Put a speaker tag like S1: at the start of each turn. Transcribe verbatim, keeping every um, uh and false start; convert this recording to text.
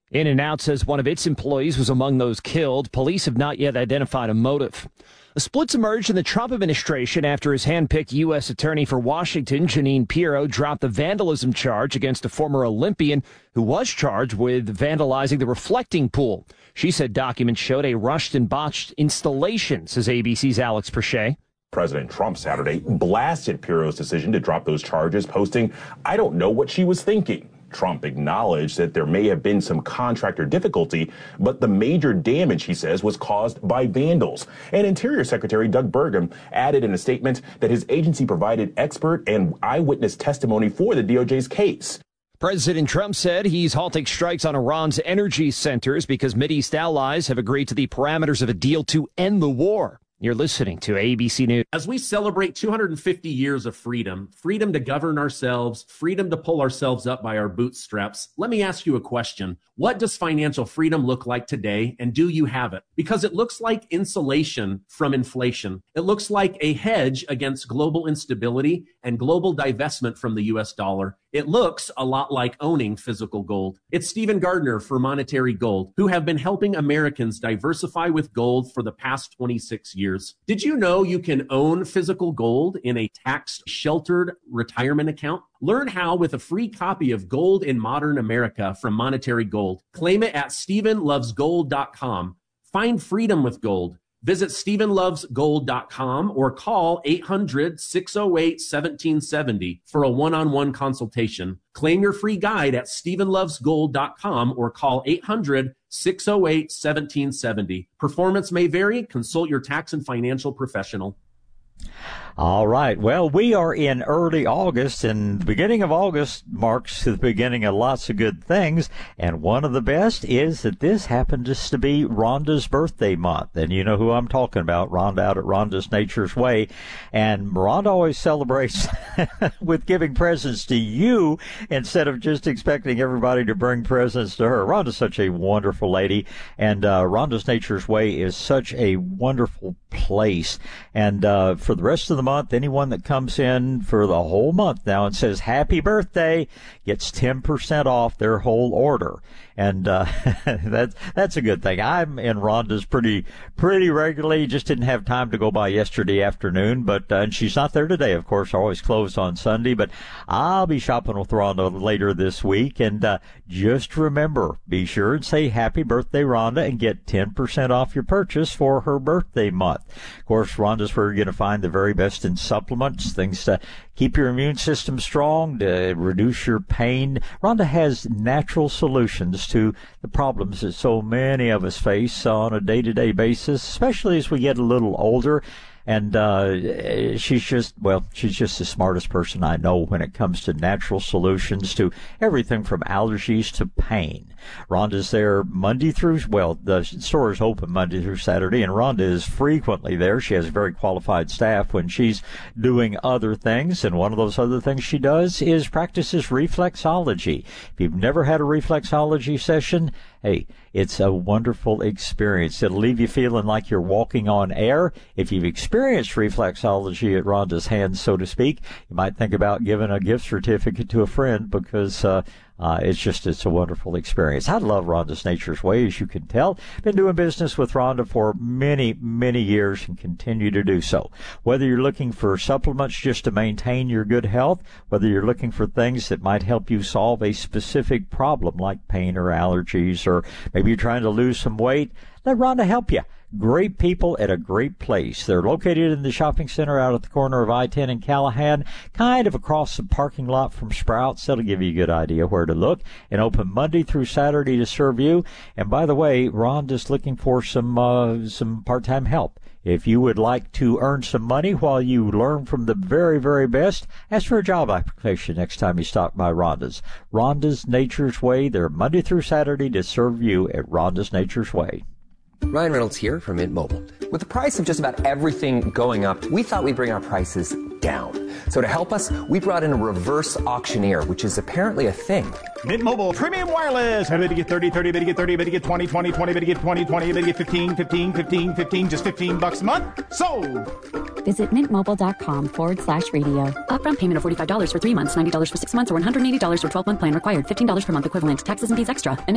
S1: In-N-Out says one of its employees was among those killed. Police have not yet identified a motive. The splits emerged in the Trump administration after his hand-picked U S attorney for Washington, Jeanine Pirro, dropped the vandalism charge against a former Olympian who was charged with vandalizing the reflecting pool. She said documents showed a rushed and botched installation, says A B C's Alex Perche.
S2: President Trump Saturday blasted Pirro's decision to drop those charges, posting, "I don't know what she was thinking." Trump acknowledged that there may have been some contractor difficulty, but the major damage, he says, was caused by vandals. And Interior Secretary Doug Burgum added in a statement that his agency provided expert and eyewitness testimony for the D O J's case.
S1: President Trump said he's halting strikes on Iran's energy centers because Mideast allies have agreed to the parameters of a deal to end the war. You're listening to A B C News.
S3: As we celebrate two hundred fifty years of freedom, freedom to govern ourselves, freedom to pull ourselves up by our bootstraps, let me ask you a question. What does financial freedom look like today, and do you have it? Because it looks like insulation from inflation. It looks like a hedge against global instability and global divestment from the U S dollar. It looks a lot like owning physical gold. It's Stephen Gardner for Monetary Gold, who have been helping Americans diversify with gold for the past twenty-six years. Did you know you can own physical gold in a tax-sheltered retirement account? Learn how with a free copy of Gold in Modern America from Monetary Gold. Claim it at stephen loves gold dot com. Find freedom with gold. Visit stephen loves gold dot com or call eight hundred, six oh eight, one seven seven oh for a one-on-one consultation. Claim your free guide at stephen loves gold dot com or call eight hundred, six oh eight, one seven seven oh. Performance may vary. Consult your tax and financial professional.
S4: All right. Well, we are in early August, and the beginning of August marks the beginning of lots of good things. And one of the best is that this happens to be Rhonda's birthday month. And you know who I'm talking about, Rhonda out at Rhonda's Nature's Way. And Rhonda always celebrates with giving presents to you instead of just expecting everybody to bring presents to her. Rhonda's such a wonderful lady, and uh, Rhonda's Nature's Way is such a wonderful place. And uh, for the rest of the month, anyone that comes in for the whole month now and says happy birthday gets ten percent off their whole order. And uh, that's that's a good thing. I'm in Rhonda's pretty pretty regularly. Just didn't have time to go by yesterday afternoon, but uh, and she's not there today, of course. Always closed on Sunday, but I'll be shopping with Rhonda later this week. And uh, just remember, be sure and say happy birthday, Rhonda, and get ten percent off your purchase for her birthday month. Of course, Rhonda's where you're going to find the very best in supplements, things to keep your immune system strong, to reduce your pain. Rhonda has natural solutions to the problems that so many of us face on a day-to-day basis, especially as we get a little older. And uh she's just, well, she's just the smartest person I know when it comes to natural solutions to everything from allergies to pain. Rhonda's there Monday through, well, the store is open Monday through Saturday, and Rhonda is frequently there. She has very qualified staff when she's doing other things, and one of those other things she does is practices reflexology. If you've never had a reflexology session, hey, it's a wonderful experience. It'll leave you feeling like you're walking on air. If you've experienced reflexology at Rhonda's hands, so to speak, you might think about giving a gift certificate to a friend because uh, uh it's just, it's a wonderful experience. I love Rhonda's Nature's Way, as you can tell. Been doing business with Rhonda for many, many years and continue to do so. Whether you're looking for supplements just to maintain your good health, whether you're looking for things that might help you solve a specific problem like pain or allergies, or maybe you're trying to lose some weight, let Rhonda help you. Great people at a great place. They're located in the shopping center out at the corner of I ten and Callahan, kind of across the parking lot from Sprouts. That'll give you a good idea where to look. And open Monday through Saturday to serve you. And by the way, Rhonda's looking for some uh, some part-time help. If you would like to earn some money while you learn from the very, very best, ask for a job application next time you stop by Rhonda's. Rhonda's Nature's Way. They're Monday through Saturday to serve you at Rhonda's Nature's Way.
S5: Ryan Reynolds here from Mint Mobile. With the price of just about everything going up, we thought we'd bring our prices down. So to help us, we brought in a reverse auctioneer, which is apparently a thing.
S6: Mint Mobile Premium Wireless. How to get thirty, thirty, how to get thirty, how to get twenty, twenty, twenty, how to get twenty, twenty, how to get fifteen, fifteen, fifteen, fifteen, just fifteen bucks a month? Sold!
S7: Visit mintmobile.com forward slash radio. Upfront payment of forty-five dollars for three months, ninety dollars for six months, or one hundred eighty dollars for twelve-month plan required. fifteen dollars per month equivalent. Taxes and fees extra.